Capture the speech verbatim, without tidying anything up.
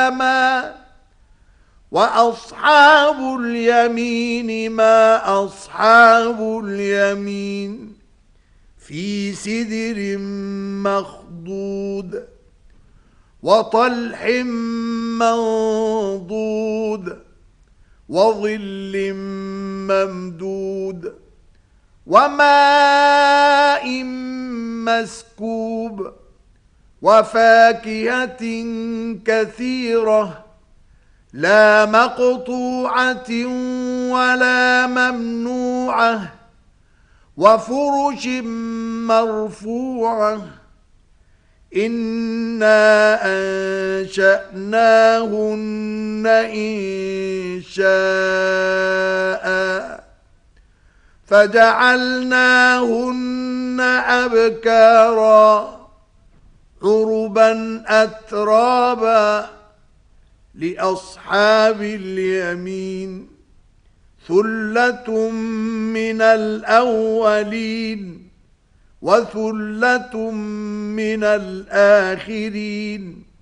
سلاما وأصحاب اليمين ما أصحاب اليمين في سدر مخضود وطلح منضود وظل ممدود وماء مسكوب وفاكهة كثيرة لا مقطوعة ولا ممنوعة وفرش مرفوعة إنا أنشأناهن إنشاء فجعلناهن أبكارا عربا أترابا لأصحاب اليمين ثلة من الأولين وثلة من الآخرين